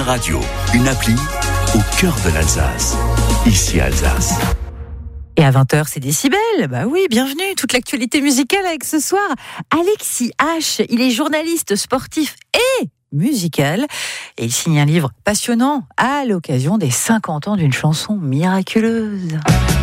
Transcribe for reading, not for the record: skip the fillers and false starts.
Radio, une appli au cœur de l'Alsace. Ici Alsace. Et à 20h, c'est Décibel. Bah oui, bienvenue. Toute l'actualité musicale avec ce soir Alexis H. Il est journaliste sportif et musical. Et il signe un livre passionnant à l'occasion des 50 ans d'une chanson miraculeuse.